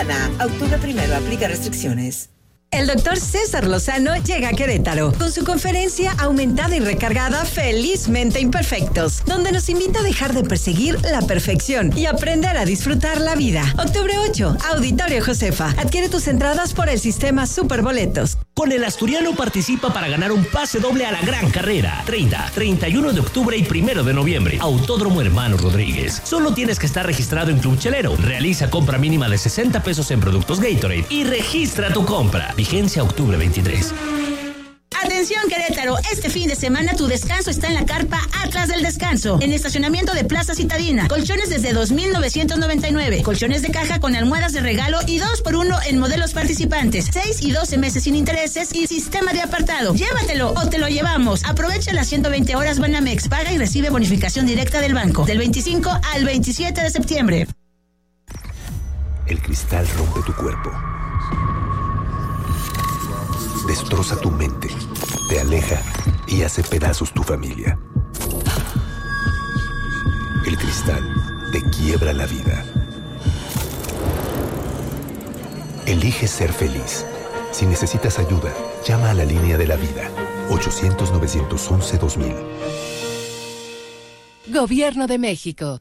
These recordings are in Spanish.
Soriana. Octubre 1, aplica restricciones. El doctor César Lozano llega a Querétaro con su conferencia aumentada y recargada Felizmente Imperfectos, donde nos invita a dejar de perseguir la perfección y aprender a disfrutar la vida. Octubre 8, Auditorio Josefa. Adquiere tus entradas por el sistema Superboletos. Con el Asturiano participa para ganar un pase doble a la gran carrera. 30, 31 de octubre y 1 de noviembre. Autódromo Hermano Rodríguez. Solo tienes que estar registrado en Club Chelero. Realiza compra mínima de 60 pesos en productos Gatorade y registra tu compra. Vigencia octubre 23. Atención Querétaro, este fin de semana tu descanso está en la carpa Atlas del Descanso, en estacionamiento de Plaza Citadina. Colchones desde 2,999, colchones de caja con almohadas de regalo y 2x1 en modelos participantes, 6 y 12 meses sin intereses y sistema de apartado. Llévatelo o te lo llevamos. Aprovecha las 120 horas Banamex, paga y recibe bonificación directa del banco, del 25 al 27 de septiembre. El cristal rompe tu cuerpo, destroza tu mente, te aleja y hace pedazos tu familia. El cristal te quiebra la vida. Elige ser feliz. Si necesitas ayuda, llama a la línea de la vida. 800-911-2000. Gobierno de México.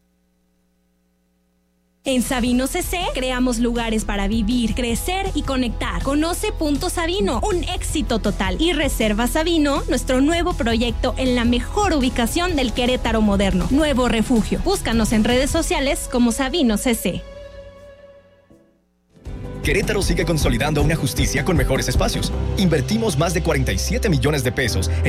En Sabino CC creamos lugares para vivir, crecer y conectar. Conoce Punto Sabino, un éxito total. Y Reserva Sabino, nuestro nuevo proyecto en la mejor ubicación del Querétaro moderno. Nuevo refugio. Búscanos en redes sociales como Sabino CC. Querétaro sigue consolidando una justicia con mejores espacios. Invertimos más de 47 millones de pesos en